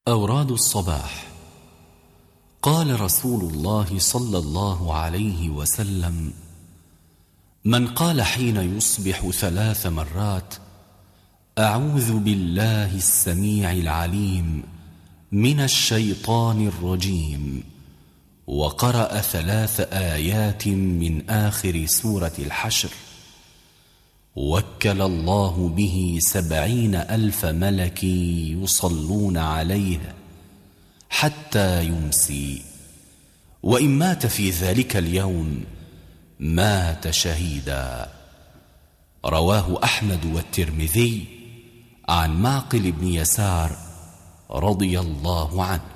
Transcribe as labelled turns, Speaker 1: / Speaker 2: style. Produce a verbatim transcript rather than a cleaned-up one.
Speaker 1: أوراد الصباح. قال رسول الله صلى الله عليه وسلم: من قال حين يصبح ثلاث مرات: أعوذ بالله السميع العليم من الشيطان الرجيم، وقرأ ثلاث آيات من آخر سورة الحشر، وكل الله به سبعين ألف ملك يصلون عليه حتى يمسي، وإن مات في ذلك اليوم مات شهيدا. رواه أحمد والترمذي عن معقل بن يسار رضي الله عنه.